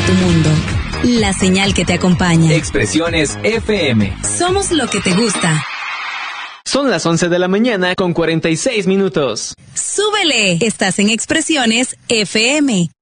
tu mundo. La señal que te acompaña. Expresiones FM. Somos lo que te gusta. Son las 11 de la mañana con 46 minutos. ¡Súbele! Estás en Expresiones FM.